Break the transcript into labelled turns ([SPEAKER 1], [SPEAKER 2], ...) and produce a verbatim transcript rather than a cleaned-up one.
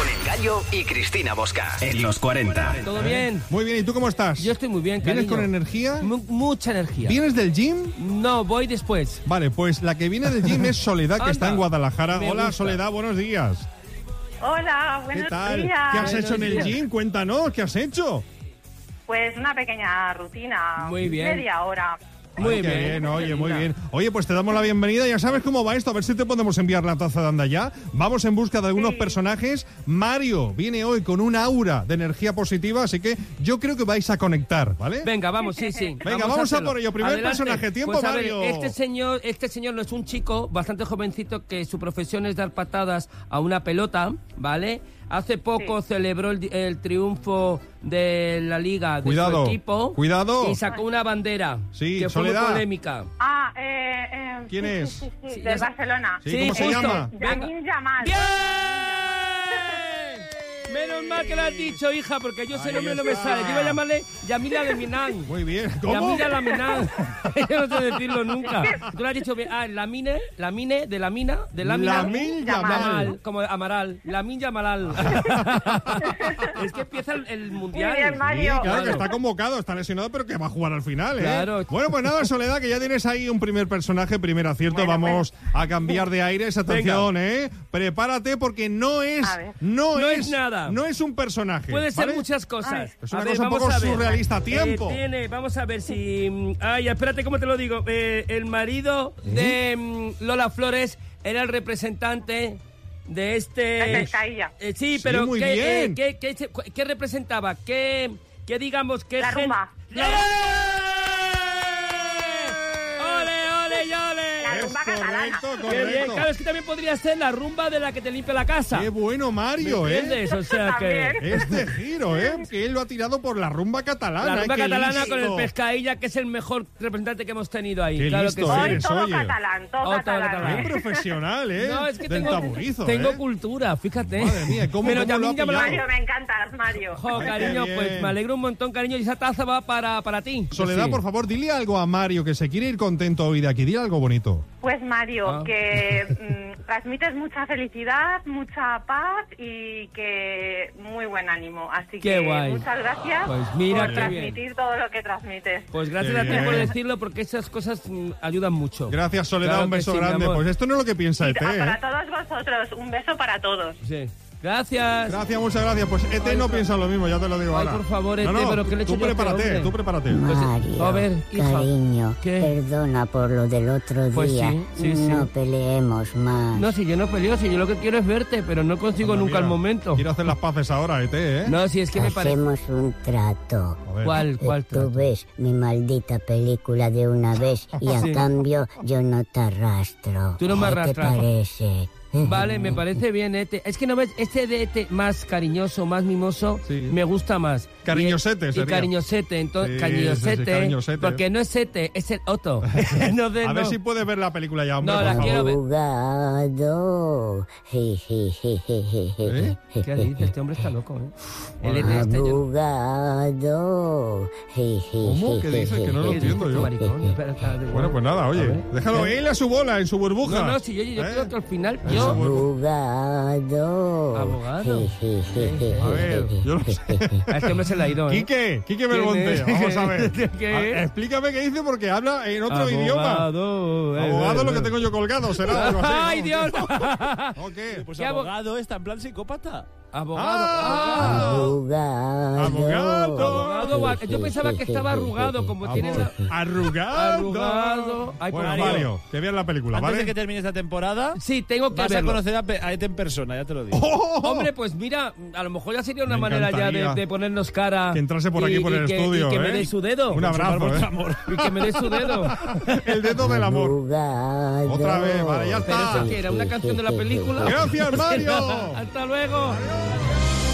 [SPEAKER 1] Con El Gallo y Cristina Bosca. En los cuarenta.
[SPEAKER 2] ¿Todo bien?
[SPEAKER 3] Muy bien, ¿y tú cómo estás?
[SPEAKER 2] Yo estoy muy bien, cariño.
[SPEAKER 3] ¿Vienes con energía?
[SPEAKER 2] M- mucha energía.
[SPEAKER 3] ¿Vienes del gym?
[SPEAKER 2] No, voy después.
[SPEAKER 3] Vale, pues la que viene del gym es Soledad, que
[SPEAKER 2] Anda,
[SPEAKER 3] está en Guadalajara.
[SPEAKER 2] me
[SPEAKER 3] Hola,
[SPEAKER 2] gusta.
[SPEAKER 3] Soledad, buenos días.
[SPEAKER 4] Hola, buenos
[SPEAKER 3] ¿Qué tal?
[SPEAKER 4] días.
[SPEAKER 3] ¿Qué has
[SPEAKER 2] Buenos
[SPEAKER 3] hecho en el
[SPEAKER 2] días.
[SPEAKER 3] gym? Cuéntanos, ¿qué has hecho?
[SPEAKER 4] Pues una pequeña rutina.
[SPEAKER 2] Muy bien.
[SPEAKER 4] Media hora.
[SPEAKER 2] Muy
[SPEAKER 3] Ay, qué
[SPEAKER 2] bien.
[SPEAKER 3] oye, muy
[SPEAKER 2] Mira.
[SPEAKER 3] bien. Oye, pues te damos la bienvenida. Ya sabes cómo va esto. A ver si te podemos enviar la taza de Anda Ya. Vamos en busca de algunos
[SPEAKER 4] Sí.
[SPEAKER 3] personajes. Mario viene hoy con un aura de energía positiva, así que yo creo que vais a conectar, ¿vale?
[SPEAKER 2] Venga, vamos, sí, sí.
[SPEAKER 3] Venga, vamos a
[SPEAKER 2] hacerlo.
[SPEAKER 3] por ello. Primer
[SPEAKER 2] Adelante.
[SPEAKER 3] personaje. Tiempo,
[SPEAKER 2] Pues a ver,
[SPEAKER 3] Mario.
[SPEAKER 2] este señor, este señor no es un chico bastante jovencito que su profesión es dar patadas a una pelota, ¿vale? Hace poco
[SPEAKER 4] Sí.
[SPEAKER 2] celebró el, el triunfo de la liga de
[SPEAKER 3] Cuidado,
[SPEAKER 2] su equipo.
[SPEAKER 3] cuidado.
[SPEAKER 2] Y sacó una bandera.
[SPEAKER 3] Sí,
[SPEAKER 2] que fue muy
[SPEAKER 3] Soledad.
[SPEAKER 2] polémica.
[SPEAKER 4] Ah, eh, eh,
[SPEAKER 3] ¿Quién
[SPEAKER 4] sí,
[SPEAKER 3] es?
[SPEAKER 4] Sí, sí, sí,
[SPEAKER 2] Sí,
[SPEAKER 4] del
[SPEAKER 2] ya sé.
[SPEAKER 4] Barcelona.
[SPEAKER 3] Sí, ¿cómo se
[SPEAKER 2] justo.
[SPEAKER 3] llama?
[SPEAKER 2] Venga.
[SPEAKER 4] Lamine Yamal.
[SPEAKER 2] ¡Bien! Menos mal que lo has dicho, hija, porque yo ese
[SPEAKER 3] Ahí
[SPEAKER 2] nombre no me
[SPEAKER 3] está.
[SPEAKER 2] sale. Yo iba a llamarle Yamila de Minan.
[SPEAKER 3] Muy bien. ¿Cómo?
[SPEAKER 2] Yamila Laminán. Yo no sé decirlo nunca. Tú lo has dicho bien. Ah, Lamine, Lamine, de la mina, de la mina.
[SPEAKER 3] Lamine
[SPEAKER 4] Yamal.
[SPEAKER 2] Yamal, como Amaral. Lamin Yamalal. Es que empieza el, el mundial.
[SPEAKER 4] Muy bien,
[SPEAKER 3] Sí,
[SPEAKER 4] Mario.
[SPEAKER 3] claro, que está convocado, está lesionado, pero que va a jugar al final, ¿eh?
[SPEAKER 2] Claro.
[SPEAKER 3] Bueno, pues nada, Soledad, que ya tienes ahí un primer personaje, primer acierto.
[SPEAKER 4] Bueno,
[SPEAKER 3] Vamos a cambiar de aires. Atención, ¿eh? Prepárate porque no es,
[SPEAKER 4] A ver.
[SPEAKER 3] no,
[SPEAKER 2] No
[SPEAKER 3] es,
[SPEAKER 2] es nada.
[SPEAKER 3] no es un personaje.
[SPEAKER 2] Puede ser
[SPEAKER 3] ¿vale?
[SPEAKER 2] muchas cosas.
[SPEAKER 3] Es
[SPEAKER 2] A
[SPEAKER 3] una
[SPEAKER 2] ver,
[SPEAKER 3] cosa un
[SPEAKER 2] vamos
[SPEAKER 3] poco
[SPEAKER 2] a ver.
[SPEAKER 3] surrealista. Tiempo.
[SPEAKER 2] Eh, tiene, vamos a ver si... Ay, espérate, ¿cómo te lo digo? Eh, el marido de mm, Lola Flores era el representante de este...
[SPEAKER 4] De Pescailla.
[SPEAKER 2] Eh, sí,
[SPEAKER 3] Sí,
[SPEAKER 2] pero
[SPEAKER 3] muy
[SPEAKER 2] ¿qué,
[SPEAKER 3] bien.
[SPEAKER 2] eh, qué, qué, se- qué representaba? ¿Qué, qué digamos, qué
[SPEAKER 4] La
[SPEAKER 2] gen-
[SPEAKER 4] rumba.
[SPEAKER 2] ¡Eh! ¡Ole, ole, y ole!
[SPEAKER 4] La
[SPEAKER 3] Es
[SPEAKER 4] rumba catalana.
[SPEAKER 3] correcto,
[SPEAKER 2] Qué bien,
[SPEAKER 3] correcto.
[SPEAKER 2] claro, es que también podría ser la rumba de la que te limpia la casa.
[SPEAKER 3] Qué bueno, Mario,
[SPEAKER 2] ¿Me
[SPEAKER 3] ¿eh?
[SPEAKER 2] entiendes? O sea que...
[SPEAKER 4] También.
[SPEAKER 3] Este giro, ¿eh? Que él lo ha tirado por la rumba catalana.
[SPEAKER 2] La rumba
[SPEAKER 3] ¿eh? Qué
[SPEAKER 2] catalana
[SPEAKER 3] listo.
[SPEAKER 2] con el Pescailla, que es el mejor representante que hemos tenido ahí.
[SPEAKER 3] Qué
[SPEAKER 2] claro
[SPEAKER 3] listo
[SPEAKER 2] que sí.
[SPEAKER 4] Hoy
[SPEAKER 3] eres,
[SPEAKER 4] todo
[SPEAKER 3] oye.
[SPEAKER 4] catalán, todo
[SPEAKER 2] Oh, todo
[SPEAKER 4] catalán.
[SPEAKER 2] catalán.
[SPEAKER 3] Qué profesional, ¿eh?
[SPEAKER 2] No, es que
[SPEAKER 3] Del
[SPEAKER 2] tengo,
[SPEAKER 3] taburizo,
[SPEAKER 2] tengo
[SPEAKER 3] ¿eh?
[SPEAKER 2] cultura, fíjate.
[SPEAKER 3] Madre mía, ¿cómo-
[SPEAKER 2] Pero
[SPEAKER 3] cómo
[SPEAKER 2] ya
[SPEAKER 3] lo ha
[SPEAKER 2] ya me la-
[SPEAKER 3] pillado?
[SPEAKER 4] Mario, me encantas, Mario.
[SPEAKER 2] Jo,
[SPEAKER 3] Qué
[SPEAKER 2] cariño,
[SPEAKER 3] bien.
[SPEAKER 2] pues me alegro un montón, cariño. Y esa taza va para, para ti.
[SPEAKER 3] Soledad,
[SPEAKER 2] Sí.
[SPEAKER 3] por favor, dile algo a Mario que se quiere ir contento hoy de aquí. Dile algo bonito.
[SPEAKER 4] Pues Mario,
[SPEAKER 2] Ah.
[SPEAKER 4] que mm, transmites mucha felicidad, mucha paz y que muy buen ánimo. Así
[SPEAKER 2] Qué
[SPEAKER 4] que
[SPEAKER 2] guay.
[SPEAKER 4] muchas gracias
[SPEAKER 2] Pues mira
[SPEAKER 4] por
[SPEAKER 2] qué
[SPEAKER 4] transmitir
[SPEAKER 2] bien.
[SPEAKER 4] todo lo que transmites.
[SPEAKER 2] Pues gracias
[SPEAKER 3] Qué
[SPEAKER 2] a ti
[SPEAKER 3] bien.
[SPEAKER 2] por decirlo, porque esas cosas mm, ayudan mucho.
[SPEAKER 3] Gracias, Soledad.
[SPEAKER 2] Claro
[SPEAKER 3] un
[SPEAKER 2] que
[SPEAKER 3] beso
[SPEAKER 2] sí, mi
[SPEAKER 3] grande.
[SPEAKER 2] amor.
[SPEAKER 3] Pues esto no es lo que piensa
[SPEAKER 4] Y
[SPEAKER 3] E T,
[SPEAKER 4] para
[SPEAKER 3] ¿eh?
[SPEAKER 4] todos vosotros, un beso para todos.
[SPEAKER 2] Sí. Gracias.
[SPEAKER 3] Gracias, muchas gracias. Pues E T
[SPEAKER 2] Ay,
[SPEAKER 3] no
[SPEAKER 2] por-
[SPEAKER 3] piensa lo mismo, ya te lo digo
[SPEAKER 2] Ay,
[SPEAKER 3] ahora.
[SPEAKER 2] por favor, E T,
[SPEAKER 3] No, no,
[SPEAKER 2] pero ¿qué le he
[SPEAKER 3] tú
[SPEAKER 2] hecho yo a este
[SPEAKER 3] prepárate,
[SPEAKER 2] hombre?
[SPEAKER 3] tú prepárate.
[SPEAKER 2] Pues,
[SPEAKER 5] Mario,
[SPEAKER 2] a ver, hija.
[SPEAKER 5] cariño,
[SPEAKER 2] ¿Qué?
[SPEAKER 5] perdona por lo del otro
[SPEAKER 2] Pues
[SPEAKER 5] día.
[SPEAKER 2] sí, sí, sí.
[SPEAKER 5] No peleemos más.
[SPEAKER 2] No, si yo no peleo, si yo lo que quiero es verte, pero no consigo
[SPEAKER 3] Anda,
[SPEAKER 2] nunca
[SPEAKER 3] mira,
[SPEAKER 2] el momento.
[SPEAKER 3] Quiero hacer las paces ahora, E T, ¿eh?
[SPEAKER 2] No, si es que me parece...
[SPEAKER 5] Hacemos un trato.
[SPEAKER 3] A ver.
[SPEAKER 2] ¿Cuál, cuál
[SPEAKER 5] Eh, Tú
[SPEAKER 2] trato?
[SPEAKER 5] ves mi maldita película de una vez y a
[SPEAKER 2] Sí.
[SPEAKER 5] cambio yo no te arrastro.
[SPEAKER 2] Tú no me
[SPEAKER 5] ¿Qué
[SPEAKER 2] arrastras.
[SPEAKER 5] te parece?
[SPEAKER 2] Vale, me parece bien, Ete. Es que no ves, este de Ete más cariñoso, más mimoso,
[SPEAKER 3] Sí.
[SPEAKER 2] me gusta más.
[SPEAKER 3] Cariñosete
[SPEAKER 2] y, y
[SPEAKER 3] sería.
[SPEAKER 2] cariñosete, entonces,
[SPEAKER 3] Sí,
[SPEAKER 2] cariñosete,
[SPEAKER 3] sí, sí, cariñosete.
[SPEAKER 2] porque no es Ete, es el Otto. No de-
[SPEAKER 3] A ver
[SPEAKER 2] no.
[SPEAKER 3] si puedes ver la película ya, hombre,
[SPEAKER 2] No,
[SPEAKER 3] por
[SPEAKER 2] la
[SPEAKER 3] favor.
[SPEAKER 2] quiero ver.
[SPEAKER 5] Abogado. Je, je, je, je, je,
[SPEAKER 3] ¿Eh?
[SPEAKER 5] je,
[SPEAKER 2] ¿Qué
[SPEAKER 5] je,
[SPEAKER 2] dices? Este hombre está loco, ¿eh? El Ete
[SPEAKER 5] Ah,
[SPEAKER 2] este yo...
[SPEAKER 5] Abogado. Je, je,
[SPEAKER 3] ¿Cómo?
[SPEAKER 5] je,
[SPEAKER 3] ¿Qué dices?
[SPEAKER 5] je,
[SPEAKER 3] Que no lo
[SPEAKER 5] je,
[SPEAKER 3] entiendo
[SPEAKER 5] je,
[SPEAKER 3] yo.
[SPEAKER 2] Maricón, espera, espera, de-
[SPEAKER 3] Bueno, pues nada,
[SPEAKER 2] A
[SPEAKER 3] oye.
[SPEAKER 2] ver.
[SPEAKER 3] Déjalo él a su bola, en su burbuja.
[SPEAKER 2] No, no, si yo, yo
[SPEAKER 3] ¿Eh?
[SPEAKER 2] creo que al final
[SPEAKER 3] Eso,
[SPEAKER 2] yo...
[SPEAKER 3] bueno.
[SPEAKER 5] Abogado.
[SPEAKER 2] Abogado.
[SPEAKER 5] Je, je, je,
[SPEAKER 3] A ver, yo no sé.
[SPEAKER 2] A este hombre se la ha ido, ¿eh?
[SPEAKER 3] Quique, Quique
[SPEAKER 2] ¿Quién
[SPEAKER 3] Belmonte,
[SPEAKER 2] es?
[SPEAKER 3] vamos a ver.
[SPEAKER 2] ¿Qué
[SPEAKER 3] A-
[SPEAKER 2] es?
[SPEAKER 3] explícame qué dice porque habla en otro idioma.
[SPEAKER 2] Abogado. eh,
[SPEAKER 3] Abogado
[SPEAKER 2] eh,
[SPEAKER 3] lo que
[SPEAKER 2] eh.
[SPEAKER 3] tengo yo colgado, será algo así.
[SPEAKER 2] ¡Ay,
[SPEAKER 3] ¿no?
[SPEAKER 2] Dios!
[SPEAKER 3] ¿O qué?
[SPEAKER 6] Pues
[SPEAKER 2] ¿Qué abo-
[SPEAKER 6] abogado está en plan psicópata.
[SPEAKER 2] Abogado.
[SPEAKER 3] Ah.
[SPEAKER 5] Abogado.
[SPEAKER 3] Abogado.
[SPEAKER 2] Arrugado, yo pensaba que estaba arrugado, como tiene la...
[SPEAKER 3] Arrugado.
[SPEAKER 2] Arrugado. Ay, por
[SPEAKER 3] Bueno,
[SPEAKER 2] favor.
[SPEAKER 3] Mario, que vean la película,
[SPEAKER 6] Antes
[SPEAKER 3] ¿vale?
[SPEAKER 6] de que termine esta temporada,
[SPEAKER 2] Sí, tengo que
[SPEAKER 6] vas a
[SPEAKER 2] verlo.
[SPEAKER 6] conocer a, Pe- a Ete en persona, ya te lo digo.
[SPEAKER 3] ¡Oh!
[SPEAKER 2] Hombre, pues mira, a lo mejor ya sería una
[SPEAKER 3] Me
[SPEAKER 2] manera ya
[SPEAKER 3] encantaría
[SPEAKER 2] de, de ponernos cara.
[SPEAKER 3] que entrase por aquí,
[SPEAKER 2] y-
[SPEAKER 3] por
[SPEAKER 2] y
[SPEAKER 3] el
[SPEAKER 2] que-
[SPEAKER 3] estudio,
[SPEAKER 2] Y que me
[SPEAKER 3] ¿eh?
[SPEAKER 2] dé su dedo.
[SPEAKER 3] Un abrazo,
[SPEAKER 6] vuestro
[SPEAKER 3] ¿eh?
[SPEAKER 6] amor.
[SPEAKER 2] Y que me dé su dedo.
[SPEAKER 3] El dedo del amor.
[SPEAKER 5] Abogado.
[SPEAKER 3] Otra vez, vale, ya
[SPEAKER 2] Pero
[SPEAKER 3] está.
[SPEAKER 2] eso que era una canción de la película.
[SPEAKER 3] Gracias, Mario.
[SPEAKER 2] Hasta luego.
[SPEAKER 3] Adiós.